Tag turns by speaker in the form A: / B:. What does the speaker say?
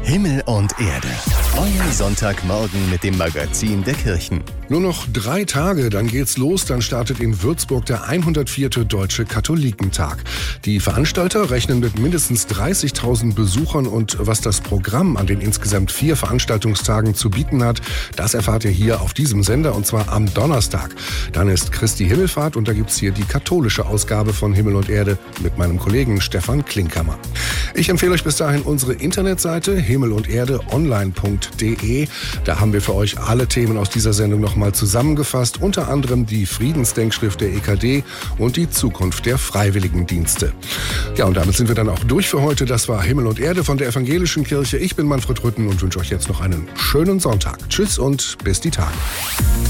A: Himmel und Erde. Euer Sonntagmorgen mit dem Magazin der Kirchen.
B: Nur noch 3 Tage, dann geht's los. Dann startet in Würzburg der 104. Deutsche Katholikentag. Die Veranstalter rechnen mit mindestens 30.000 Besuchern und was das Programm an den insgesamt 4 Veranstaltungstagen zu bieten hat, das erfahrt ihr hier auf diesem Sender und zwar am Donnerstag. Dann ist Christi Himmelfahrt und da gibt's hier die katholische Ausgabe von Himmel und Erde mit meinem Kollegen Stefan Klinkhammer. Ich empfehle euch bis dahin unsere Internetseite himmelunderdeonline.de. Da haben wir für euch alle Themen aus dieser Sendung nochmal zusammengefasst, unter anderem die Friedensdenkschrift der EKD und die Zukunft der Freiwilligendienste. Ja, und damit sind wir dann auch durch für heute. Das war Himmel und Erde von der Evangelischen Kirche. Ich bin Manfred Rütten und wünsche euch jetzt noch einen schönen Sonntag. Tschüss und bis die Tage.